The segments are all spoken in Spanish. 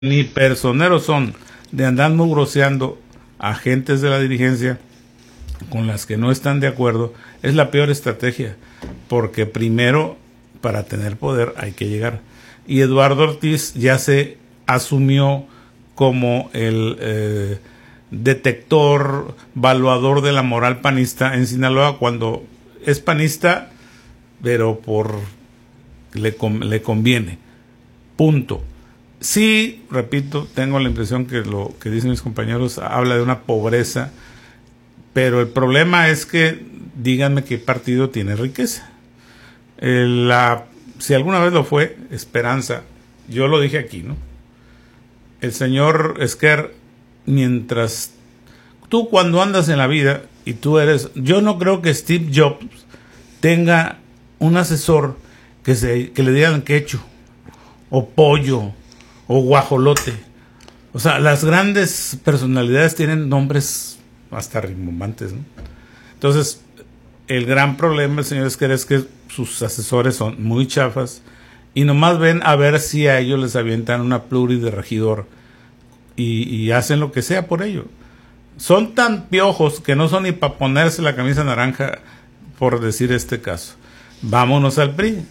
ni personeros son de andar mugroseando a agentes de la dirigencia con las que no están de acuerdo, es la peor estrategia, porque primero, para tener poder hay que llegar. Y Eduardo Ortiz ya se asumió como el detector, valuador de la moral panista en Sinaloa, cuando es panista, pero le conviene. Punto. Sí, repito, tengo la impresión que lo que dicen mis compañeros habla de una pobreza, pero el problema es que díganme qué partido tiene riqueza. Si alguna vez lo fue, Esperanza, yo lo dije aquí, ¿no? El señor Esquer, mientras tú cuando andas en la vida y tú eres, yo no creo que Steve Jobs tenga un asesor que le digan quecho o pollo o guajolote. O sea, las grandes personalidades tienen nombres hasta rimbombantes, ¿no? Entonces, el gran problema del señor Esquer es que sus asesores son muy chafas y nomás ven a ver si a ellos les avientan una pluri de regidor y hacen lo que sea por ello. Son tan piojos que no son ni para ponerse la camisa naranja, por decir este caso. Vámonos al PRI.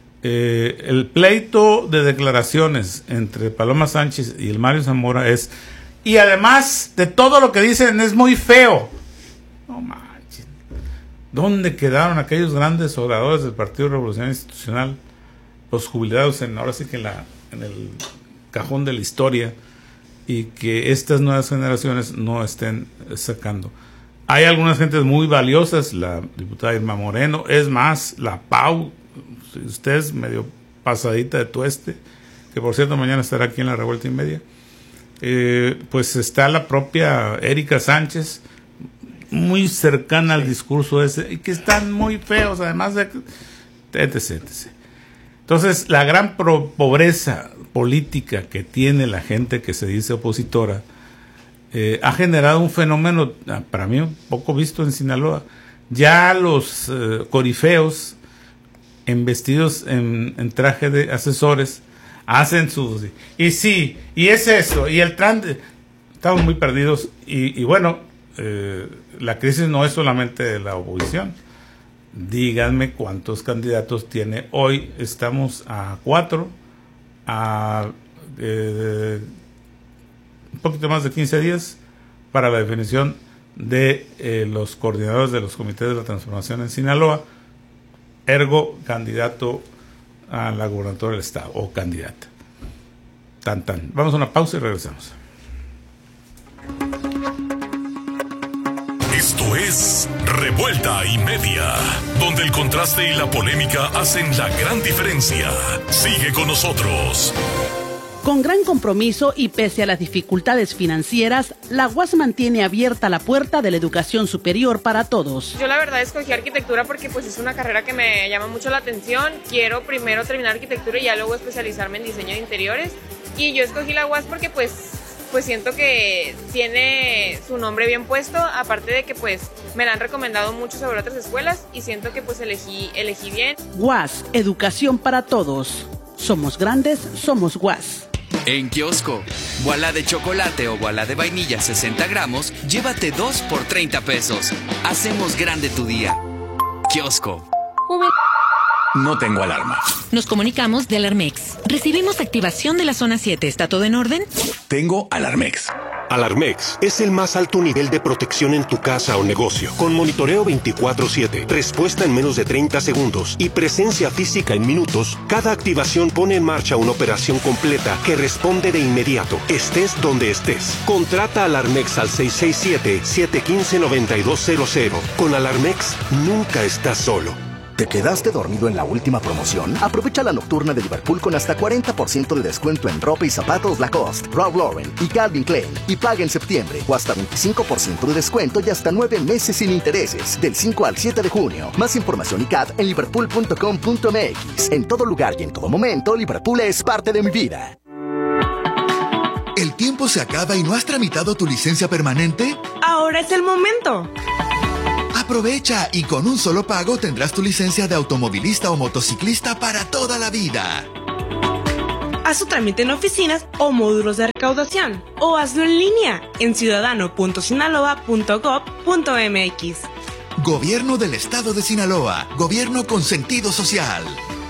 El pleito de declaraciones entre Paloma Sánchez y el Mario Zamora es, y además de todo lo que dicen es muy feo. No manches. ¿Dónde quedaron aquellos grandes oradores del Partido Revolucionario Institucional? Los jubilados ahora sí que en el cajón de la historia, y que estas nuevas generaciones no estén sacando. Hay algunas gentes muy valiosas, la diputada Irma Moreno, es más, la Pau, si usted es medio pasadita de tueste, que por cierto mañana estará aquí en la Revuelta y Media, pues está la propia Erika Sánchez, muy cercana al discurso ese, y que están muy feos, además de etc. Entonces, la gran pobreza política que tiene la gente que se dice opositora ha generado un fenómeno, para mí, un poco visto en Sinaloa. Ya los corifeos, vestidos en traje de asesores, hacen sus... Y sí, y es eso, y el estamos muy perdidos, y bueno, la crisis no es solamente de la oposición. Díganme cuántos candidatos tiene hoy. Estamos a 4, un poquito más de 15 días para la definición de los coordinadores de los comités de la transformación en Sinaloa, ergo candidato a la gubernatura del estado o candidata. Vamos a una pausa y regresamos. Esto es Revuelta y Media, donde el contraste y la polémica hacen la gran diferencia. Sigue con nosotros. Con gran compromiso y pese a las dificultades financieras, la UAS mantiene abierta la puerta de la educación superior para todos. Yo la verdad escogí arquitectura porque pues es una carrera que me llama mucho la atención. Quiero primero terminar arquitectura y ya luego especializarme en diseño de interiores. Y yo escogí la UAS porque pues siento que tiene su nombre bien puesto, aparte de que pues me la han recomendado mucho sobre otras escuelas y siento que pues elegí bien. UAS, educación para todos. Somos grandes, somos UAS. En Kiosco, bola de chocolate o bola de vainilla 60 gramos, llévate 2 por 30 pesos. Hacemos grande tu día. Kiosco. No tengo alarma. Nos comunicamos de Alarmex. Recibimos activación de la zona 7. ¿Está todo en orden? Tengo Alarmex. Alarmex es el más alto nivel de protección en tu casa o negocio, con monitoreo 24/7, respuesta en menos de 30 segundos y presencia física en minutos. Cada activación pone en marcha una operación completa que responde de inmediato, estés donde estés. Contrata Alarmex al 667-715-9200. Con Alarmex nunca estás solo. ¿Te quedaste dormido en la última promoción? Aprovecha la nocturna de Liverpool con hasta 40% de descuento en ropa y zapatos Lacoste, Ralph Lauren y Calvin Klein. Y paga en septiembre o hasta 25% de descuento y hasta 9 meses sin intereses. Del 5 al 7 de junio. Más información y CAT en liverpool.com.mx. En todo lugar y en todo momento, Liverpool es parte de mi vida. ¿El tiempo se acaba y no has tramitado tu licencia permanente? Ahora es el momento. Aprovecha y con un solo pago tendrás tu licencia de automovilista o motociclista para toda la vida. Haz tu trámite en oficinas o módulos de recaudación o hazlo en línea en ciudadano.sinaloa.gov.mx. Gobierno del Estado de Sinaloa. Gobierno con sentido social.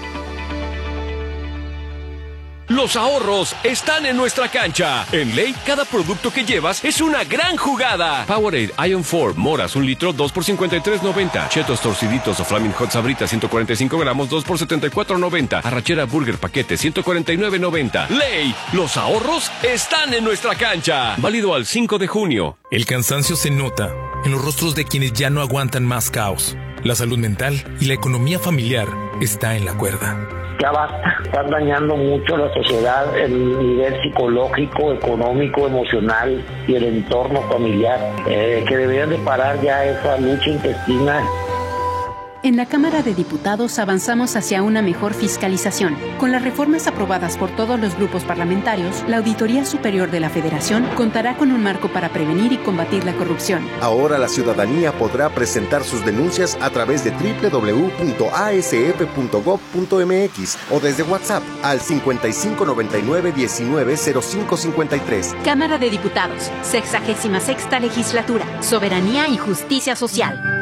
Los ahorros están en nuestra cancha. En Ley, cada producto que llevas es una gran jugada. Powerade Ion 4, moras, 1 litro, 2 por $53.90. Chetos torciditos o Flaming Hot Sabritas, 145 gramos, 2 por $74.90. Arrachera Burger paquete, 149.90. Ley, los ahorros están en nuestra cancha. Válido al 5 de junio. El cansancio se nota en los rostros de quienes ya no aguantan más caos. La salud mental y la economía familiar está en la cuerda. Ya basta, están dañando mucho a la sociedad, el nivel psicológico, económico, emocional y el entorno familiar, que deberían de parar ya esa lucha intestina. En la Cámara de Diputados avanzamos hacia una mejor fiscalización. Con las reformas aprobadas por todos los grupos parlamentarios, la Auditoría Superior de la Federación contará con un marco para prevenir y combatir la corrupción. Ahora la ciudadanía podrá presentar sus denuncias a través de www.asf.gov.mx o desde WhatsApp al 5599-190553. Cámara de Diputados, 66ª Legislatura, Soberanía y Justicia Social.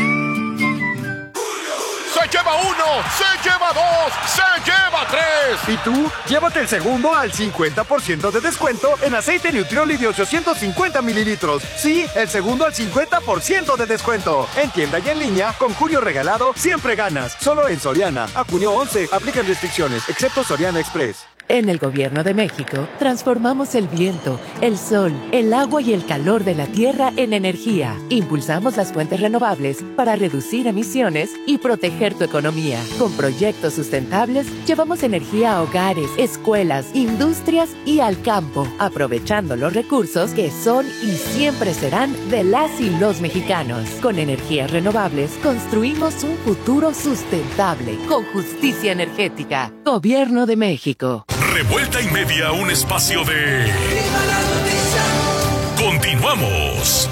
¡Se lleva 1! ¡Se lleva 2! ¡Se lleva 3! ¿Y tú? Llévate el segundo al 50% de descuento en aceite Nutrioli de 850 mililitros. Sí, el segundo al 50% de descuento. En tienda y en línea, con Junio regalado, siempre ganas. Solo en Soriana. A junio 11, aplican restricciones, excepto Soriana Express. En el Gobierno de México, transformamos el viento, el sol, el agua y el calor de la tierra en energía. Impulsamos las fuentes renovables para reducir emisiones y proteger tu economía. Con proyectos sustentables, llevamos energía a hogares, escuelas, industrias y al campo, aprovechando los recursos que son y siempre serán de las y los mexicanos. Con energías renovables, construimos un futuro sustentable, con justicia energética. Gobierno de México. Revuelta y Media, un espacio de... Continuamos.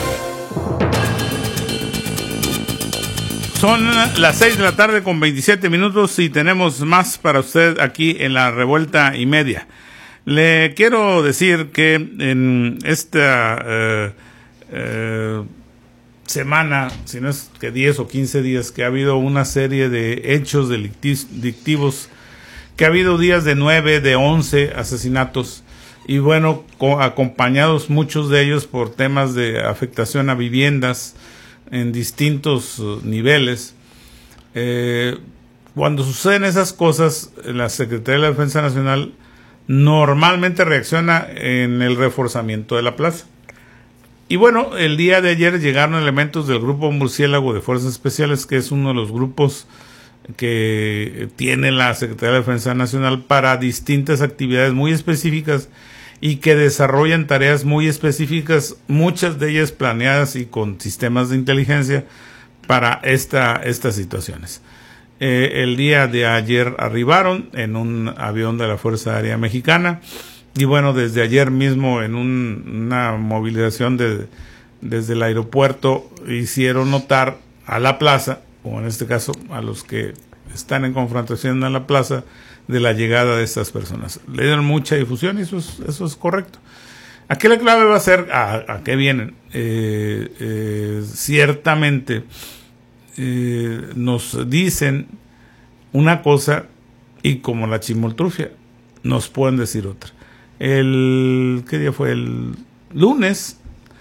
Son las 6 de la tarde con 27 minutos y tenemos más para usted aquí en la Revuelta y Media. Le quiero decir que en esta semana, si no es que 10 o 15 días, que ha habido una serie de hechos delictivos, que ha habido días de 9, de 11 asesinatos, y bueno, acompañados muchos de ellos por temas de afectación a viviendas en distintos niveles. Cuando suceden esas cosas, la Secretaría de la Defensa Nacional normalmente reacciona en el reforzamiento de la plaza. Y bueno, el día de ayer llegaron elementos del Grupo Murciélago de Fuerzas Especiales, que es uno de los grupos que tiene la Secretaría de Defensa Nacional para distintas actividades muy específicas y que desarrollan tareas muy específicas, muchas de ellas planeadas y con sistemas de inteligencia para estas situaciones. El día de ayer arribaron en un avión de la Fuerza Aérea Mexicana y bueno, desde ayer mismo en una movilización desde el aeropuerto hicieron notar a la plaza, o en este caso a los que están en confrontación en la plaza, de la llegada de estas personas. Le dieron mucha difusión y eso es correcto. Aquí la clave va a ser a qué vienen. Ciertamente nos dicen una cosa y como la chimoltrufia nos pueden decir otra. ¿Qué día fue? El lunes,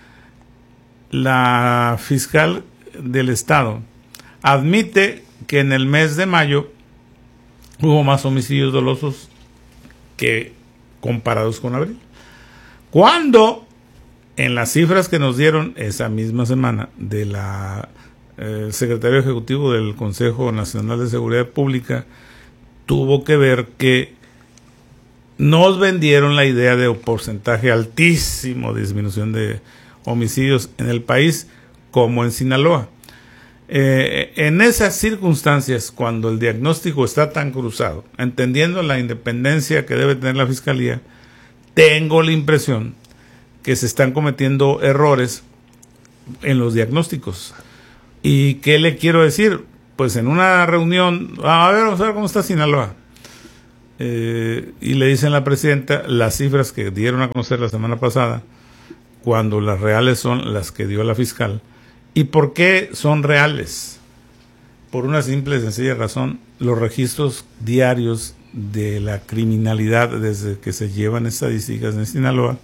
la fiscal del estado admite que en el mes de mayo hubo más homicidios dolosos que comparados con abril. Cuando en las cifras que nos dieron esa misma semana de la secretario ejecutivo del Consejo Nacional de Seguridad Pública tuvo que ver que nos vendieron la idea de un porcentaje altísimo de disminución de homicidios en el país como en Sinaloa. En esas circunstancias, cuando el diagnóstico está tan cruzado, entendiendo la independencia que debe tener la Fiscalía, tengo la impresión que se están cometiendo errores en los diagnósticos. ¿Y qué le quiero decir? Pues en una reunión, vamos a ver cómo está Sinaloa. y le dicen a la presidenta las cifras que dieron a conocer la semana pasada, cuando las reales son las que dio la fiscal. ¿Y por qué son reales? Por una simple y sencilla razón: los registros diarios de la criminalidad, desde que se llevan estadísticas en Sinaloa,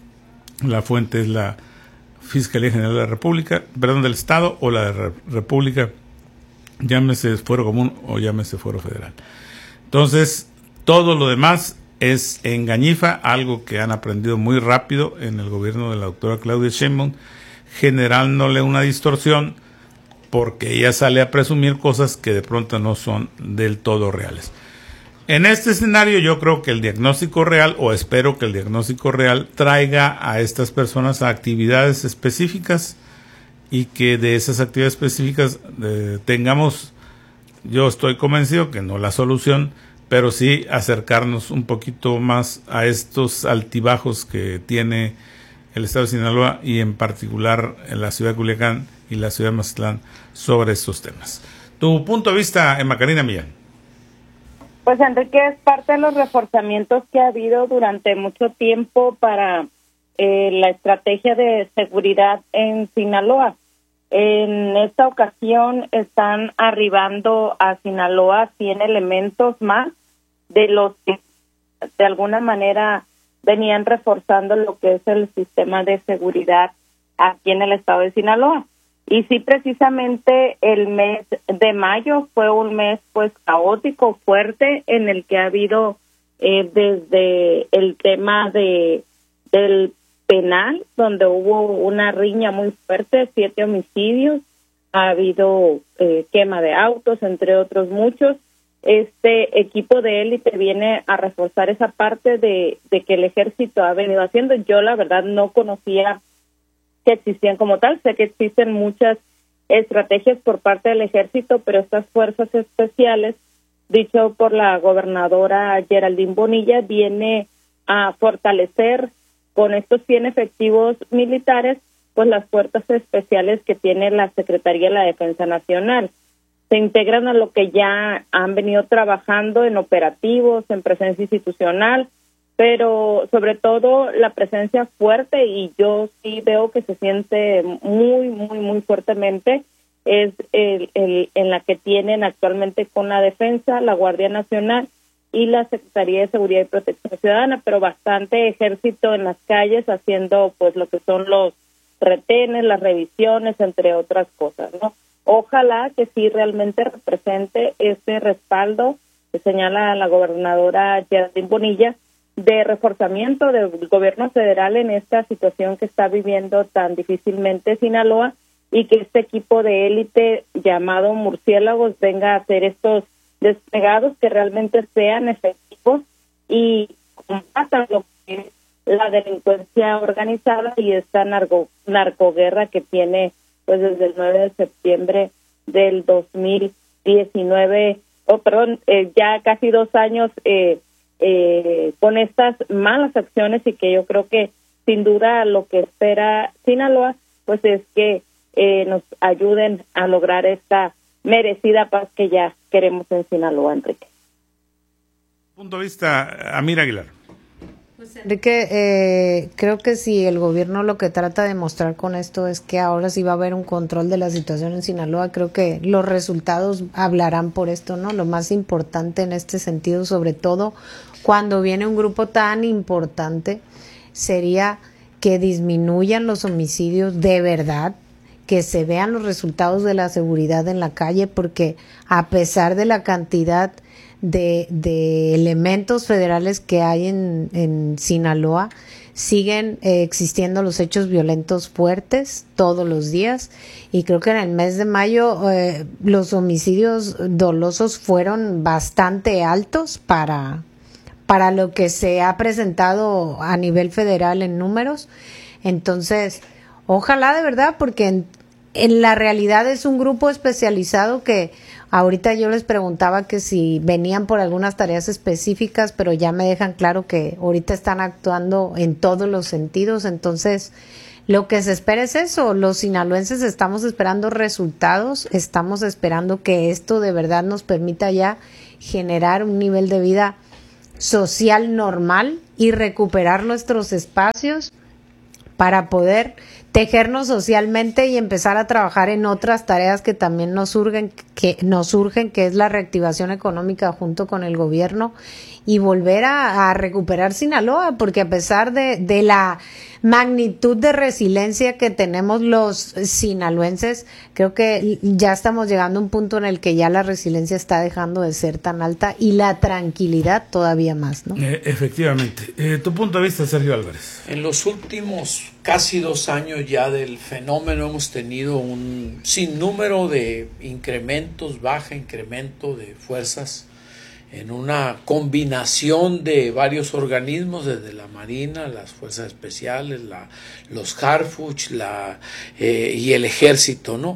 la fuente es la Fiscalía General de la República, perdón, del Estado, o la de República, llámese fuero común o llámese fuero federal. Entonces, todo lo demás es engañifa, algo que han aprendido muy rápido en el gobierno de la doctora Claudia Sheinbaum, generándole una distorsión, porque ella sale a presumir cosas que de pronto no son del todo reales. En este escenario yo creo que el diagnóstico real, o espero que el diagnóstico real, traiga a estas personas a actividades específicas, y que de esas actividades específicas tengamos, yo estoy convencido que no la solución, pero sí acercarnos un poquito más a estos altibajos que tiene el estado de Sinaloa, y en particular en la ciudad de Culiacán y la ciudad de Mazatlán, sobre estos temas. Tu punto de vista, Emma Karina Millán. Pues, Enrique, es parte de los reforzamientos que ha habido durante mucho tiempo para la estrategia de seguridad en Sinaloa. En esta ocasión están arribando a Sinaloa 100 elementos más de los que de alguna manera venían reforzando lo que es el sistema de seguridad aquí en el estado de Sinaloa. Y sí, precisamente el mes de mayo fue un mes pues caótico, fuerte, en el que ha habido desde el tema del penal, donde hubo una riña muy fuerte, 7 homicidios, ha habido quema de autos, entre otros muchos. Este equipo de élite viene a reforzar esa parte de que el ejército ha venido haciendo. Yo la verdad no conocía que existían como tal, sé que existen muchas estrategias por parte del ejército, pero estas fuerzas especiales, dicho por la gobernadora Geraldine Bonilla, viene a fortalecer con estos 100 efectivos militares, pues las fuerzas especiales que tiene la Secretaría de la Defensa Nacional. Se integran a lo que ya han venido trabajando en operativos, en presencia institucional, pero sobre todo la presencia fuerte, y yo sí veo que se siente muy, muy, muy fuertemente, es en la que tienen actualmente con la Defensa, la Guardia Nacional y la Secretaría de Seguridad y Protección Ciudadana, pero bastante ejército en las calles haciendo pues lo que son los retenes, las revisiones, entre otras cosas, ¿no? Ojalá que sí realmente represente ese respaldo que señala la gobernadora Geraldine Bonilla, de reforzamiento del gobierno federal en esta situación que está viviendo tan difícilmente Sinaloa, y que este equipo de élite llamado Murciélagos venga a hacer estos desplegados que realmente sean efectivos y combatan lo que es la delincuencia organizada y esta narcoguerra que tiene pues desde el 9 de septiembre del 2019, ya casi 2 años con estas malas acciones, y que yo creo que sin duda lo que espera Sinaloa pues es que nos ayuden a lograr esta merecida paz que ya queremos en Sinaloa, Enrique. Punto de vista, Amir Aguilar. Pues, Enrique, creo que si el gobierno lo que trata de mostrar con esto es que ahora sí va a haber un control de la situación en Sinaloa, creo que los resultados hablarán por esto, ¿no? Lo más importante en este sentido, sobre todo cuando viene un grupo tan importante, sería que disminuyan los homicidios de verdad, que se vean los resultados de la seguridad en la calle, porque a pesar de la cantidad de elementos federales que hay en Sinaloa, siguen existiendo los hechos violentos fuertes todos los días, y creo que en el mes de mayo los homicidios dolosos fueron bastante altos para lo que se ha presentado a nivel federal en números. Entonces, ojalá de verdad, porque en la realidad es un grupo especializado que ahorita yo les preguntaba que si venían por algunas tareas específicas, pero ya me dejan claro que ahorita están actuando en todos los sentidos. Entonces, lo que se espera es eso. Los sinaloenses estamos esperando resultados, estamos esperando que esto de verdad nos permita ya generar un nivel de vida social normal y recuperar nuestros espacios para poder tejernos socialmente y empezar a trabajar en otras tareas que también nos surgen, que es la reactivación económica junto con el gobierno y volver a recuperar Sinaloa, porque a pesar de la magnitud de resiliencia que tenemos los sinaloenses, creo que ya estamos llegando a un punto en el que ya la resiliencia está dejando de ser tan alta y la tranquilidad todavía más, ¿no? Efectivamente. Tu punto de vista, Sergio Álvarez. En los últimos casi 2 años ya del fenómeno hemos tenido un sinnúmero de incrementos, baja incremento de fuerzas en una combinación de varios organismos, desde la Marina, las Fuerzas Especiales, los Harfuch, y el Ejército, ¿no?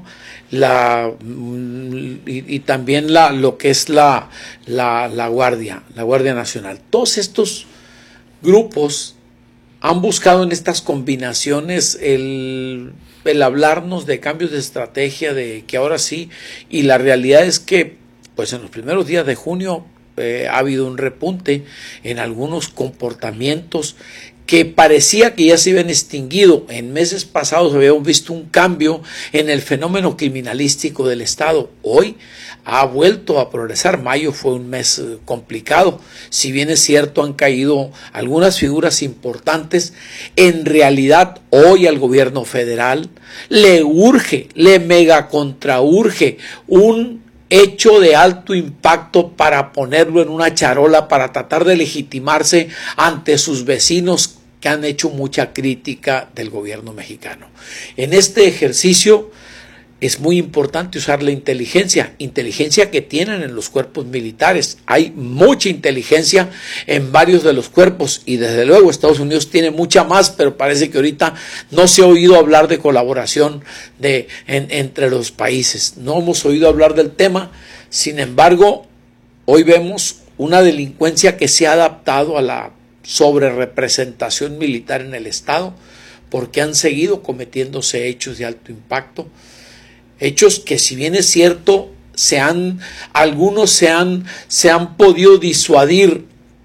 Y también lo que es la Guardia Nacional. Todos estos grupos han buscado en estas combinaciones el hablarnos de cambios de estrategia, de que ahora sí, y la realidad es que pues en los primeros días de junio ha habido un repunte en algunos comportamientos que parecía que ya se habían extinguido. En meses pasados habíamos visto un cambio en el fenómeno criminalístico del Estado. Hoy ha vuelto a progresar. Mayo fue un mes complicado. Si bien es cierto, han caído algunas figuras importantes, en realidad hoy al gobierno federal le urge, le mega contraurge un hecho de alto impacto para ponerlo en una charola, para tratar de legitimarse ante sus vecinos que han hecho mucha crítica del gobierno mexicano. En este ejercicio es muy importante usar la inteligencia que tienen en los cuerpos militares. Hay mucha inteligencia en varios de los cuerpos y desde luego Estados Unidos tiene mucha más, pero parece que ahorita no se ha oído hablar de colaboración entre los países. No hemos oído hablar del tema. Sin embargo, hoy vemos una delincuencia que se ha adaptado a la sobrerepresentación militar en el Estado, porque han seguido cometiéndose hechos de alto impacto. Hechos que, si bien es cierto, algunos se han podido disuadir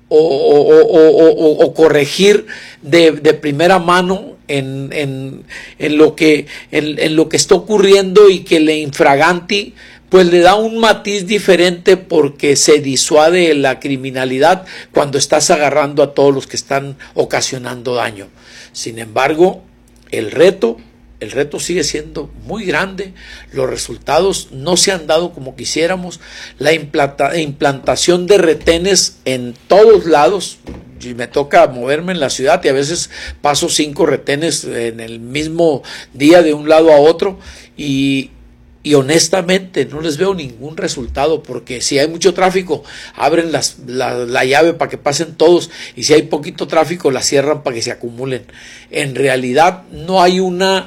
o corregir de primera mano en lo que está ocurriendo, y que le infraganti pues le da un matiz diferente, porque se disuade la criminalidad cuando estás agarrando a todos los que están ocasionando daño. Sin embargo, el reto sigue siendo muy grande, los resultados no se han dado como quisiéramos, la implantación de retenes en todos lados. Y me toca moverme en la ciudad y a veces paso 5 retenes en el mismo día de un lado a otro, y honestamente no les veo ningún resultado, porque si hay mucho tráfico abren la llave para que pasen todos, y si hay poquito tráfico la cierran para que se acumulen. En realidad no hay una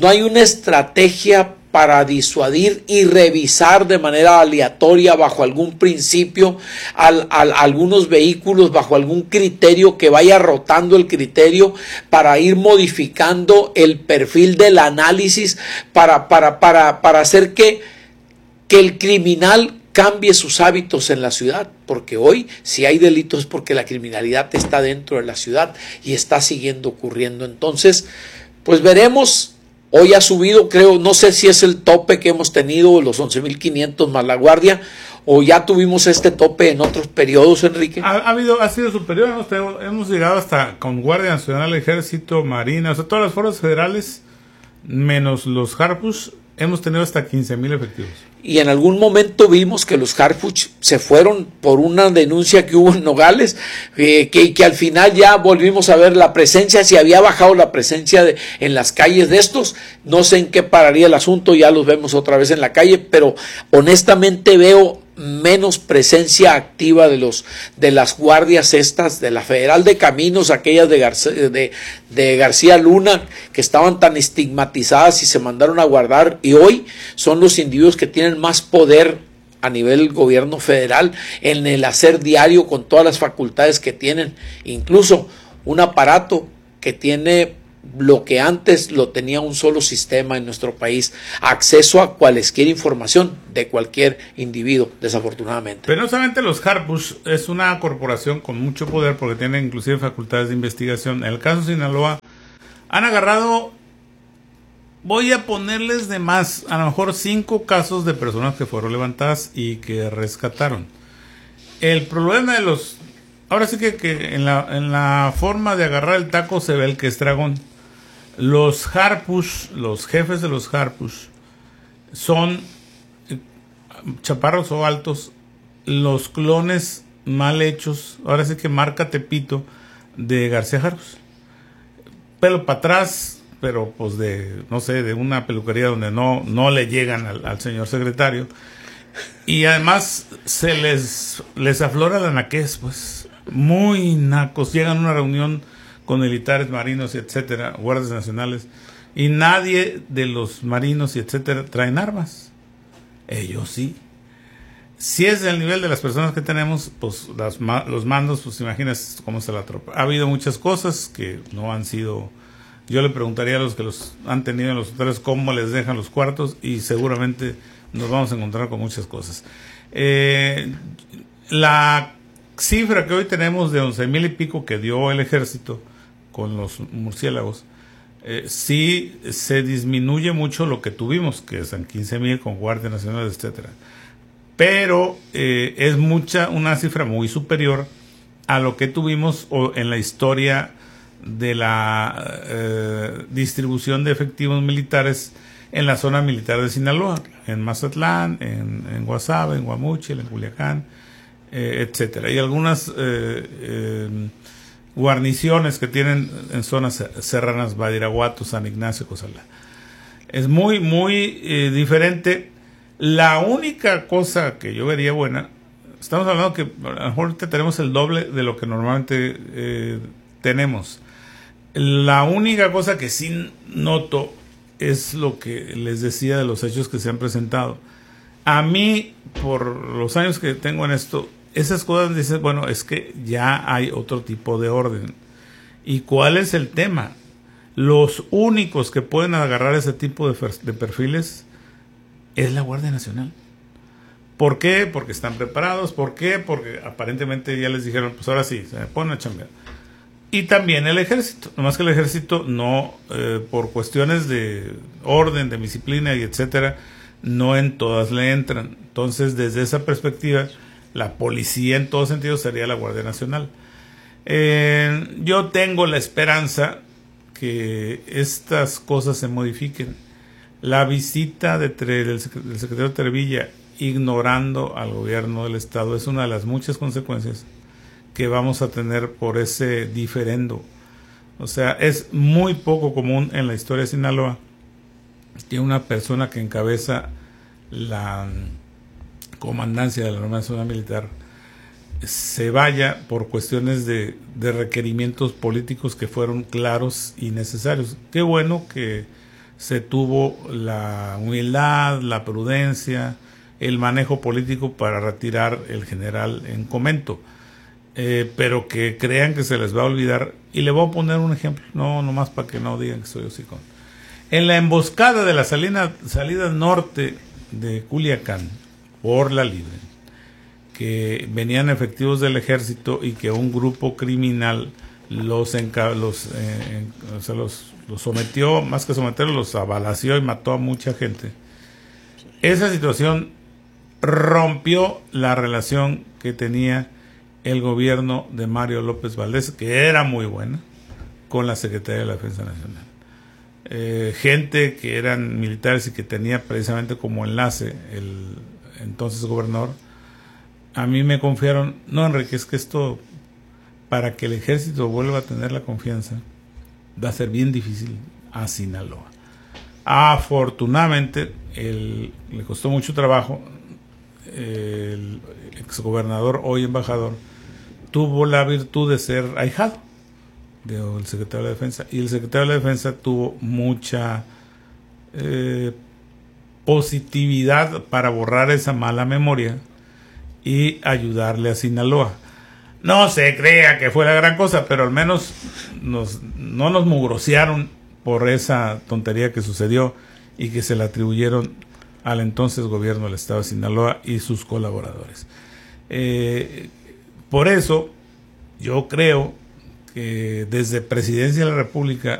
estrategia para disuadir y revisar de manera aleatoria, bajo algún principio, algunos vehículos, bajo algún criterio que vaya rotando el criterio, para ir modificando el perfil del análisis, para hacer que el criminal cambie sus hábitos en la ciudad, porque hoy si hay delitos es porque la criminalidad está dentro de la ciudad y está siguiendo ocurriendo. Entonces, pues veremos. Hoy ha subido, creo, no sé si es el tope que hemos tenido, los 11,500 más la Guardia, o ya tuvimos este tope en otros periodos, Enrique. Ha sido superior, hemos llegado hasta con Guardia Nacional, Ejército, Marina, o sea, todas las fuerzas federales, menos los Harfuch, hemos tenido hasta 15,000 efectivos. Y en algún momento vimos que los Harfuch se fueron por una denuncia que hubo en Nogales, que al final ya volvimos a ver la presencia, si había bajado la presencia en las calles de estos. No sé en qué pararía el asunto, ya los vemos otra vez en la calle, pero honestamente veo menos presencia activa de las guardias estas, de la Federal de Caminos, aquellas de García Luna, que estaban tan estigmatizadas y se mandaron a guardar, y hoy son los individuos que tienen más poder a nivel gobierno federal en el hacer diario, con todas las facultades que tienen, incluso un aparato que tiene lo que antes lo tenía un solo sistema en nuestro país, acceso a cualesquier información de cualquier individuo, desafortunadamente. Pero no solamente los Harpush, es una corporación con mucho poder porque tiene inclusive facultades de investigación. En el caso de Sinaloa, han agarrado, voy a ponerles de más, a lo mejor 5 casos de personas que fueron levantadas y que rescataron. El problema de los... Ahora sí que en la forma de agarrar el taco se ve el que es dragón. Los Harpush, los jefes de los Harpush, son chaparros o altos, los clones mal hechos, ahora sí que marca Tepito, de García Harfush. Pelo para atrás, pero pues no sé, de una peluquería donde no le llegan al señor secretario. Y además se les aflora la naquez, pues, muy nacos. Llegan a una reunión con militares, marinos y etcétera, guardias nacionales, y nadie de los marinos y etcétera traen armas. Ellos sí. Si es del nivel de las personas que tenemos, pues los mandos, pues imaginas cómo está la tropa. Ha habido muchas cosas que no han sido... Yo le preguntaría a los que los han tenido en los hoteles cómo les dejan los cuartos, y seguramente nos vamos a encontrar con muchas cosas. La cifra que hoy tenemos de 11,000 y pico que dio el ejército con los murciélagos, sí se disminuye mucho lo que tuvimos, que son 15,000 con Guardia Nacional, etcétera. Pero es una cifra muy superior a lo que tuvimos en la historia de la distribución de efectivos militares en la zona militar de Sinaloa, en Mazatlán, en Guasave, en Guamúchil, en Culiacán, etcétera. Y algunas guarniciones que tienen en zonas serranas, Badiraguato, San Ignacio, Cozalá. Es muy, muy diferente. La única cosa que yo vería buena, estamos hablando que a lo mejor ahorita tenemos el doble de lo que normalmente tenemos. La única cosa que sí noto es lo que les decía de los hechos que se han presentado. A mí, por los años que tengo en esto, esas cosas dicen, bueno, es que ya hay otro tipo de orden. ¿Y cuál es el tema? Los únicos que pueden agarrar ese tipo de perfiles es la Guardia Nacional. ¿Por qué? Porque están preparados. ¿Por qué? Porque aparentemente ya les dijeron, pues ahora sí, se me ponen a chambear. Y también el ejército. Nomás que el ejército no, por cuestiones de orden, de disciplina y etcétera, no en todas le entran. Entonces, desde esa perspectiva, la policía en todo sentido sería la Guardia Nacional. Yo tengo la esperanza que estas cosas se modifiquen. La visita del secretario Tervilla ignorando al gobierno del estado es una de las muchas consecuencias que vamos a tener por ese diferendo. O sea, es muy poco común en la historia de Sinaloa que una persona que encabeza la comandancia de la Armada Nacional Militar se vaya por cuestiones de requerimientos políticos que fueron claros y necesarios. Qué bueno que se tuvo la humildad, la prudencia, el manejo político para retirar el general en comento. Pero que crean que se les va a olvidar. Y le voy a poner un ejemplo, no nomás para que no digan que soy hocicón. En la emboscada de la salida norte de Culiacán, por la Libre, que venían efectivos del ejército y que un grupo criminal los sometió, más que someterlos, los abalació y mató a mucha gente. Esa situación rompió la relación que tenía el gobierno de Mario López Valdés, que era muy buena, con la Secretaría de la Defensa Nacional. Gente que eran militares y que tenía precisamente como enlace el entonces gobernador, a mí me confiaron, no, Enrique, es que esto, para que el ejército vuelva a tener la confianza, va a ser bien difícil a Sinaloa. Afortunadamente, le costó mucho trabajo. El exgobernador, hoy embajador, tuvo la virtud de ser ahijado del secretario de la Defensa, y el secretario de la Defensa tuvo mucha positividad para borrar esa mala memoria y ayudarle a Sinaloa. No se crea que fue la gran cosa, pero al menos no nos mugrosearon por esa tontería que sucedió y que se le atribuyeron al entonces gobierno del estado de Sinaloa y sus colaboradores. Por eso yo creo que desde Presidencia de la República